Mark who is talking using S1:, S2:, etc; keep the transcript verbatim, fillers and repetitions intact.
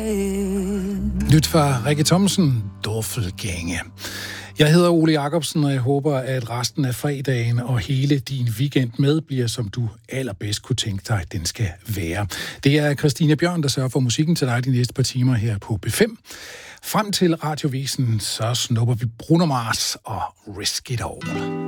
S1: Nyt fra Rikke Thomsen, Dorfelgænge. Jeg hedder Ole Jacobsen, og jeg håber, at resten af fredagen og hele din weekend med bliver, som du allerbedst kunne tænke dig, at den skal være. Det er Christine Bjørn, der sørger for musikken til dig de næste par timer her på B fem. Frem til Radiovisen, så snupper vi Bruno Mars og Risk It All.